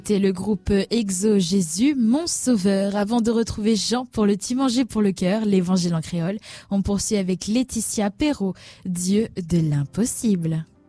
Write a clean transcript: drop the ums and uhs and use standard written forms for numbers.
C'était le groupe Exo Jésus, mon sauveur. Avant de retrouver Jean pour le petit manger pour le cœur, l'évangile en créole, on poursuit avec Laetitia Perrault, Dieu de l'impossible.